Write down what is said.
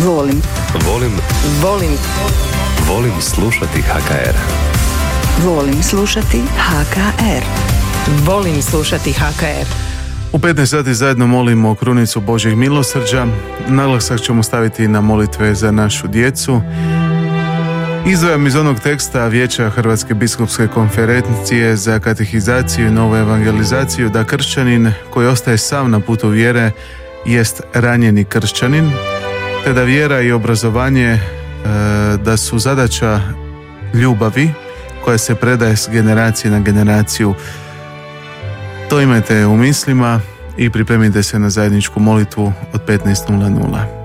Volim. Volim. Volim. Volim slušati HKR. Volim slušati HKR. Volim slušati HKR. U 15 sati zajedno molimo krunicu Božjeg milosrđa. Naglasak ćemo staviti na molitve za našu djecu. Izdvajam iz onog teksta Vijeća Hrvatske biskupske konferencije za katehizaciju i novu evangelizaciju da kršćanin koji ostaje sam na putu vjere jest ranjeni kršćanin, te da vjera i obrazovanje da su zadaća ljubavi koja se predaje s generacije na generaciju. To imajte u mislima i pripremite se na zajedničku molitvu od 15:00.